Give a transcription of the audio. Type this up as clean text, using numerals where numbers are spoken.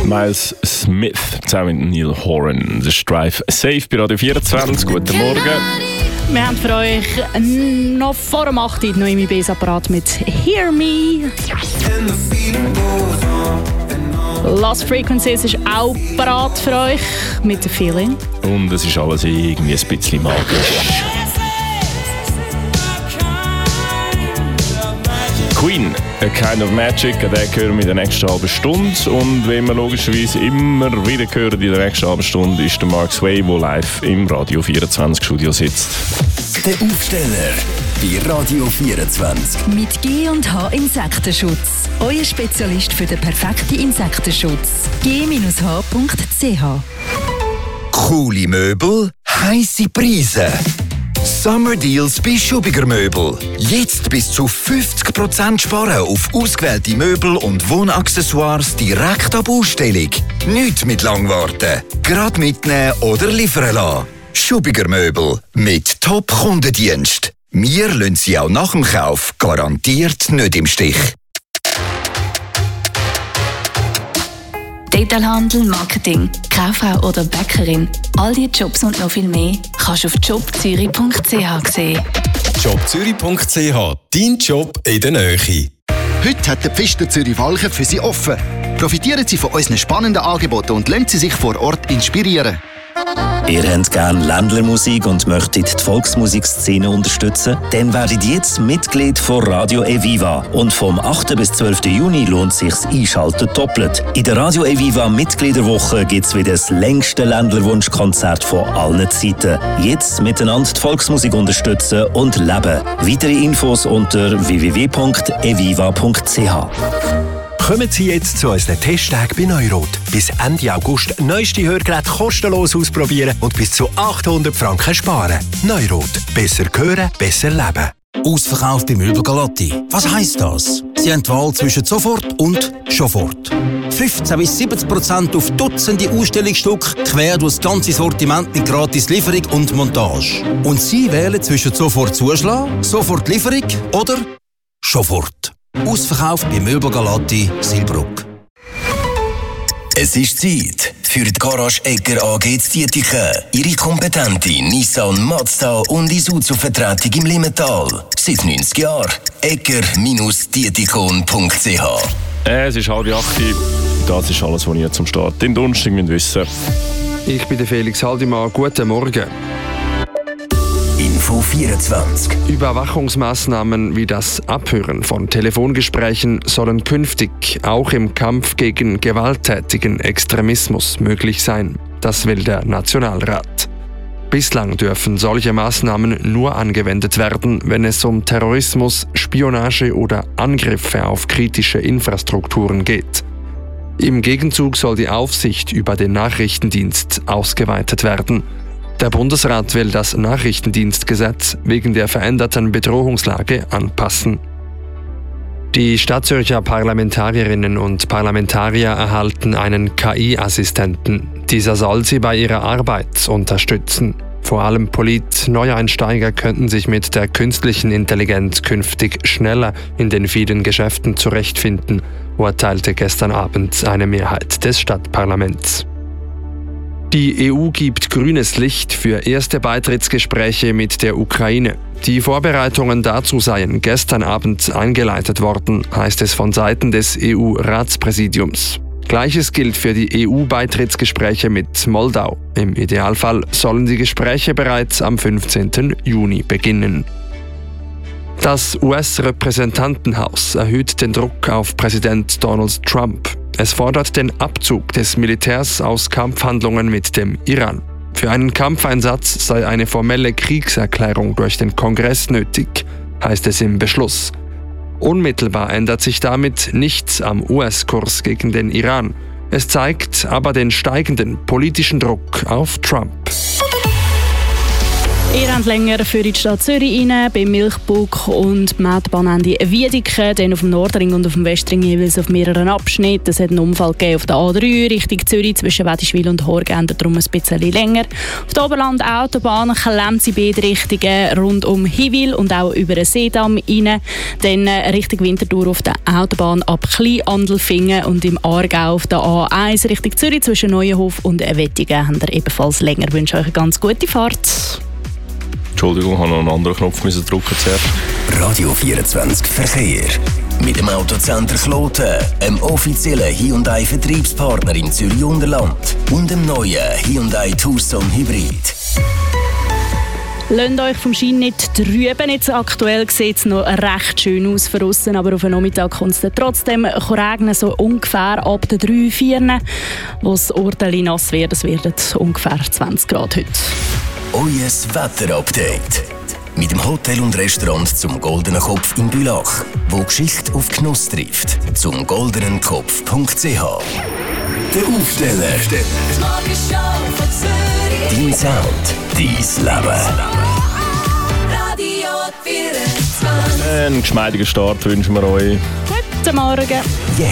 Miles Smith zusammen mit Neil Horan. Das ist Drive Safe bei Radio 24. Guten Morgen. Wir haben für euch noch vor dem 8. Uhr noch im IBS-Apparat mit Hear Me. Lost Frequencies ist auch parat für euch mit The Feeling. Und es ist alles irgendwie ein bisschen magisch. Queen, A Kind of Magic, den hören wir in der nächsten halben Stunde. Und wie wir logischerweise immer wieder hören in der nächsten halben Stunde, ist der Mark Sway, der live im Radio 24 Studio sitzt. Der Aufsteller bei Radio 24. Mit G&H Insektenschutz. Euer Spezialist für den perfekten Insektenschutz. g-h.ch. Coole Möbel, heisse Preise. Summer Deals bei Schubiger Möbel. Jetzt bis zu 50% sparen auf ausgewählte Möbel und Wohnaccessoires direkt ab Ausstellung. Nicht mit Langwarten. Gerade mitnehmen oder liefern lassen. Schubiger Möbel mit Top-Kundendienst. Wir lassen Sie auch nach dem Kauf garantiert nicht im Stich. Detailhandel, Marketing, Kauffrau oder Bäckerin. All diese Jobs und noch viel mehr kannst du auf jobzürich.ch sehen. jobzürich.ch, dein Job in der Nähe. Heute hat der Pfister Zürich-Walchen für Sie offen. Profitieren Sie von unseren spannenden Angeboten und lassen Sie sich vor Ort inspirieren. Ihr habt gerne Ländlermusik und möchtet die Volksmusikszene unterstützen? Dann werdet jetzt Mitglied von Radio Eviva. Und vom 8. bis 12. Juni lohnt sich's Einschalten doppelt. In der Radio Eviva Mitgliederwoche gibt's wieder das längste Ländlerwunschkonzert von allen Zeiten. Jetzt miteinander die Volksmusik unterstützen und leben. Weitere Infos unter www.eviva.ch. Kommen Sie jetzt zu unseren Testtagen bei Neurot. Bis Ende August neueste Hörgeräte kostenlos ausprobieren und bis zu 800 Franken sparen. Neurot. Besser hören, besser leben. Ausverkauf bei Möbel Galotti. Was heisst das? Sie haben die Wahl zwischen sofort und sofort. 15 bis 70% auf Dutzende Ausstellungsstücke, quer durch das ganze Sortiment mit gratis Lieferung und Montage. Und Sie wählen zwischen sofort Zuschlag, sofort Lieferung oder sofort. Ausverkauf bei Möbel Galotti, Silbruck. Es ist Zeit für die Garage Egger AG zu Dietiken. Ihre kompetente Nissan, Mazda und Isuzu-Vertretung im Limmental. Seit 90 Jahren. egger-dietikon.ch. Es ist 7:30. Das ist alles, was ihr zum Start den Donnerstag wissen müsst. Ich bin der Felix Haldimann. Guten Morgen. Info 24. Überwachungsmaßnahmen wie das Abhören von Telefongesprächen sollen künftig auch im Kampf gegen gewalttätigen Extremismus möglich sein. Das will der Nationalrat. Bislang dürfen solche Maßnahmen nur angewendet werden, wenn es um Terrorismus, Spionage oder Angriffe auf kritische Infrastrukturen geht. Im Gegenzug soll die Aufsicht über den Nachrichtendienst ausgeweitet werden. Der Bundesrat will das Nachrichtendienstgesetz wegen der veränderten Bedrohungslage anpassen. Die Stadtzürcher Parlamentarierinnen und Parlamentarier erhalten einen KI-Assistenten. Dieser soll sie bei ihrer Arbeit unterstützen. Vor allem Polit-Neueinsteiger könnten sich mit der künstlichen Intelligenz künftig schneller in den vielen Geschäften zurechtfinden, urteilte gestern Abend eine Mehrheit des Stadtparlaments. Die EU gibt grünes Licht für erste Beitrittsgespräche mit der Ukraine. Die Vorbereitungen dazu seien gestern Abend eingeleitet worden, heißt es von Seiten des EU-Ratspräsidiums. Gleiches gilt für die EU-Beitrittsgespräche mit Moldau. Im Idealfall sollen die Gespräche bereits am 15. Juni beginnen. Das US-Repräsentantenhaus erhöht den Druck auf Präsident Donald Trump. Es fordert den Abzug des Militärs aus Kampfhandlungen mit dem Iran. Für einen Kampfeinsatz sei eine formelle Kriegserklärung durch den Kongress nötig, heißt es im Beschluss. Unmittelbar ändert sich damit nichts am US-Kurs gegen den Iran. Es zeigt aber den steigenden politischen Druck auf Trump. Ihr habt länger für die Stadt Zürich rein, beim Milchbug und Mädbahnende Wiedeke, dann auf dem Nordring und auf dem Westring jeweils auf mehreren Abschnitten. Es hat einen Unfall gegeben auf der A3 Richtung Zürich zwischen Wedischwil und Horgender, darum ein bisschen länger. Auf der Oberland-Autobahn klemmt sie beide Richtungen rund um Hiwil und auch über den Seedamm rein. Dann Richtung Winterthur auf der Autobahn ab Kleinandelfingen und im Aargau auf der A1 Richtung Zürich zwischen Neuenhof und Wettigen haben wir ebenfalls länger. Ich wünsche euch eine ganz gute Fahrt. Entschuldigung, ich musste noch einen anderen Knopf drücken zuerst. Radio 24 Verkehr. Mit dem Autocenter Kloten, einem offiziellen Hyundai-Vertriebspartner im Zürich-Unterland und dem neuen Hyundai Tucson Hybrid. Lasst euch vom Schein nicht trüben. Jetzt aktuell sieht es noch recht schön aus von aussen, aber auf den Nachmittag kommt es trotzdem regnen, so ungefähr ab den 3-4, wo das Urteil nass wird. Es werden ungefähr 20 Grad heute. Euer Wetterupdate. Mit dem Hotel und Restaurant zum Goldenen Kopf in Bülach, wo Geschichte auf Genuss trifft. Zum goldenenkopf.ch. Der Aufsteller. Dein Sound, dein Leben. Radio 24. Einen geschmeidigen Start wünschen wir euch. Guten Morgen. Jetzt